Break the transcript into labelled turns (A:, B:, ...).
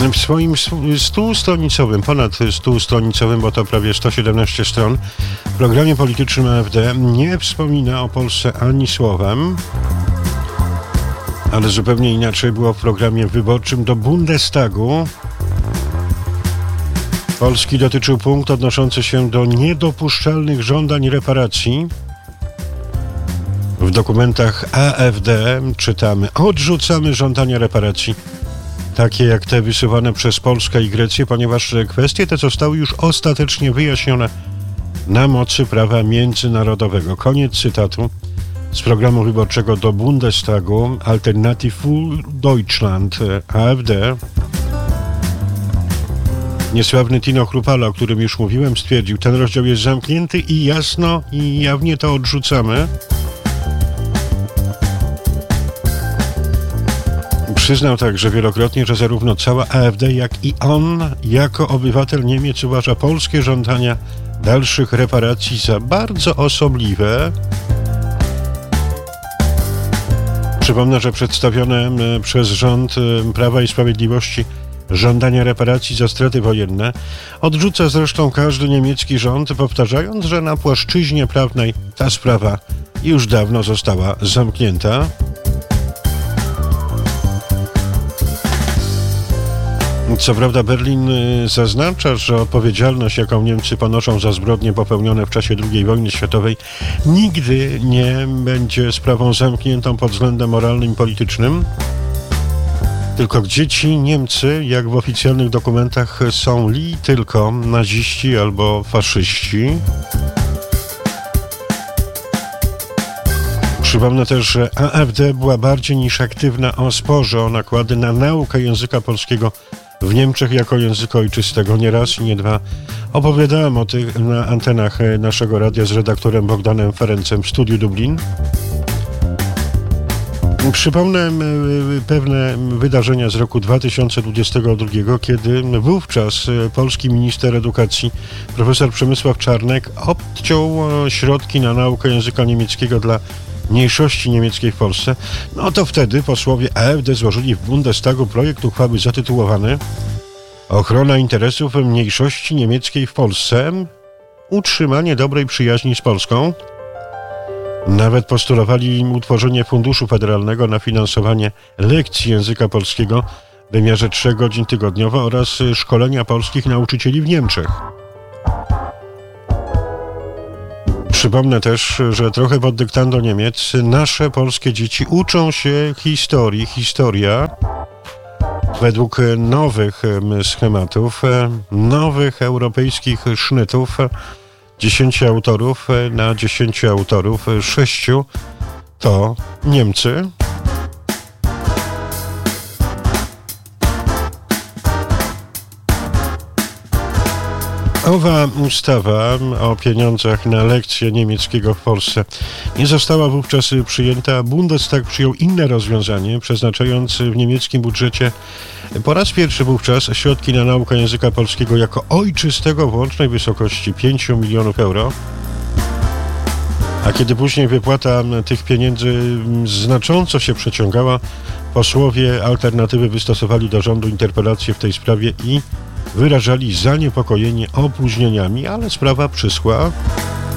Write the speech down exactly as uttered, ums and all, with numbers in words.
A: W swoim stustonicowym, ponad stustonicowym, bo to prawie sto siedemnaście stron, programie politycznym A F D nie wspomina o Polsce ani słowem, ale zupełnie inaczej było w programie wyborczym do Bundestagu. Polski dotyczył punkt odnoszący się do niedopuszczalnych żądań reparacji. W dokumentach A F D czytamy: odrzucamy żądania reparacji, takie jak te wysuwane przez Polskę i Grecję, ponieważ kwestie te zostały już ostatecznie wyjaśnione na mocy prawa międzynarodowego. Koniec cytatu z programu wyborczego do Bundestagu Alternative für Deutschland A F D. Niesławny Tino Chrupalla, o którym już mówiłem, stwierdził: ten rozdział jest zamknięty i jasno i jawnie to odrzucamy. Przyznał także wielokrotnie, że zarówno cała A F D, jak i on, jako obywatel Niemiec, uważa polskie żądania dalszych reparacji za bardzo osobliwe. Przypomnę, że przedstawione przez rząd Prawa i Sprawiedliwości żądania reparacji za straty wojenne odrzuca zresztą każdy niemiecki rząd, powtarzając, że na płaszczyźnie prawnej ta sprawa już dawno została zamknięta. Co prawda Berlin zaznacza, że odpowiedzialność, jaką Niemcy ponoszą za zbrodnie popełnione w czasie drugiej wojny światowej, nigdy nie będzie sprawą zamkniętą pod względem moralnym i politycznym. Tylko gdzie ci Niemcy, jak w oficjalnych dokumentach, są li tylko naziści albo faszyści? Przypomnę też, że A F D była bardziej niż aktywna o sporze o nakłady na naukę języka polskiego w Niemczech jako języka ojczystego. Nie raz i nie dwa opowiadałem o tych na antenach naszego radia z redaktorem Bogdanem Ferencem w studiu Dublin. Przypomnę pewne wydarzenia z roku dwa tysiące dwudziestego drugiego, kiedy wówczas polski minister edukacji profesor Przemysław Czarnek obciął środki na naukę języka niemieckiego dla mniejszości niemieckiej w Polsce. No to wtedy posłowie A F D złożyli w Bundestagu projekt uchwały zatytułowany Ochrona interesów mniejszości niemieckiej w Polsce, utrzymanie dobrej przyjaźni z Polską. Nawet postulowali im utworzenie funduszu federalnego na finansowanie lekcji języka polskiego w wymiarze trzech godzin tygodniowo oraz szkolenia polskich nauczycieli w Niemczech. Przypomnę też, że trochę pod dyktando Niemiec nasze polskie dzieci uczą się historii. Historia według nowych schematów, nowych europejskich sznytów. Dziesięciu autorów na dziesięciu autorów, sześciu to Niemcy. Owa ustawa o pieniądzach na lekcje niemieckiego w Polsce nie została wówczas przyjęta. Bundestag przyjął inne rozwiązanie, przeznaczając w niemieckim budżecie po raz pierwszy wówczas środki na naukę języka polskiego jako ojczystego w łącznej wysokości pięciu milionów euro. A kiedy później wypłata tych pieniędzy znacząco się przeciągała, posłowie Alternatywy wystosowali do rządu interpelację w tej sprawie i wyrażali zaniepokojenie opóźnieniami, ale sprawa przyschła.